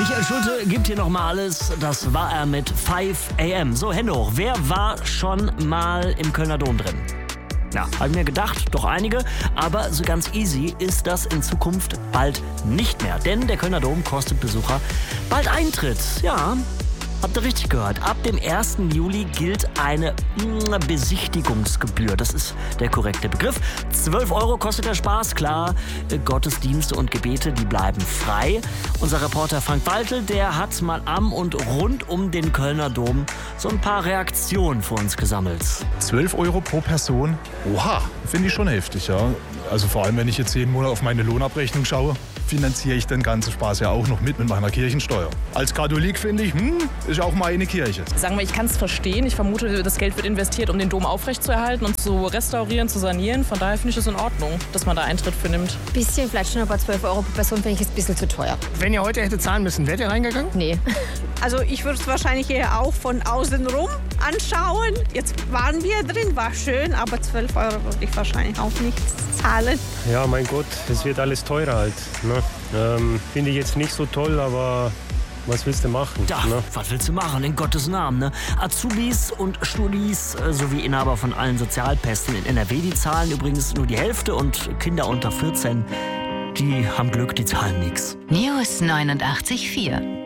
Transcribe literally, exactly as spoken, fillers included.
Michael Schulte gibt hier nochmal alles. Das war er mit fünf a m. So, Hände hoch. Wer war schon mal im Kölner Dom drin? Ja, habe ich mir gedacht, doch einige. Aber so ganz easy ist das in Zukunft bald nicht mehr. Denn der Kölner Dom kostet Besucher bald Eintritt. Ja, habt ihr richtig gehört. Ab dem ersten Juli gilt eine mh, Besichtigungsgebühr. Das ist der korrekte Begriff. zwölf Euro kostet der Spaß. Klar, äh, Gottesdienste und Gebete, die bleiben frei. Unser Reporter Frank Waltel, der hat mal am und rund um den Kölner Dom so ein paar Reaktionen für uns gesammelt. zwölf Euro pro Person? Oha, finde ich schon heftig, ja. Also vor allem, wenn ich jetzt jeden Monat auf meine Lohnabrechnung schaue, finanziere ich den ganzen Spaß ja auch noch mit mit meiner Kirchensteuer. Als Katholik finde ich, hm, ist auch mal eine Kirche. Sagen wir, ich kann es verstehen. Ich vermute, das Geld wird investiert, um den Dom aufrechtzuerhalten und zu restaurieren, zu sanieren. Von daher finde ich es in Ordnung, dass man da Eintritt für nimmt. Bisschen, vielleicht schon, aber zwölf Euro pro Person finde ich es ein bisschen zu teuer. Wenn ihr heute hätte zahlen müssen, wärt ihr reingegangen? Nee. Also ich würde es wahrscheinlich eher auch von außen rum anschauen. Jetzt waren wir drin, war schön, aber zwölf Euro würde ich wahrscheinlich auch nicht zahlen. Ja, mein Gott, es wird alles teurer halt. Ne? Ähm, Finde ich jetzt nicht so toll, aber was willst du machen? Ja, ne? Was willst du machen? In Gottes Namen. Ne? Azubis und Studis äh, sowie Inhaber von allen Sozialpässen in N R W, die zahlen übrigens nur die Hälfte und Kinder unter vierzehn, die haben Glück, die zahlen nichts. News neunundachtzig Komma vier